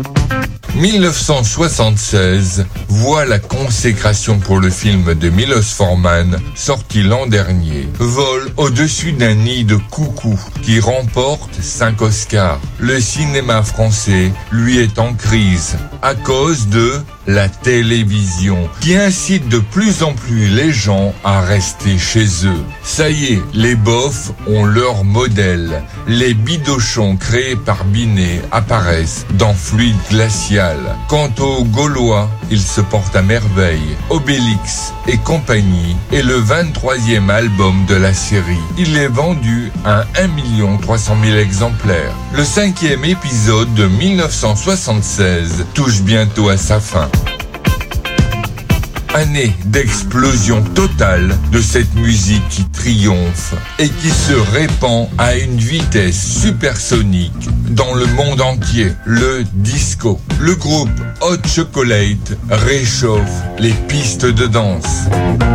1976 voit la consécration pour le film de Milos Forman, sorti l'an dernier. Vol au-dessus d'un nid de coucou qui remporte 5 Oscars. Le cinéma français, lui, est en crise à cause de la télévision qui incite de plus en plus les gens à rester chez eux. Ça y est, les bofs ont leur modèle. Les bidochons créés par Binet apparaissent dans Fluide glacial. Quant aux Gaulois, ils se portent à merveille. Obélix et compagnie est le 23e album de la série. Il est vendu à 1 300 000 exemplaires. Le 5e épisode de 1976 touche bientôt à sa fin. Année d'explosion totale de cette musique qui triomphe et qui se répand à une vitesse supersonique dans le monde entier, le disco. Le groupe Hot Chocolate réchauffe les pistes de danse.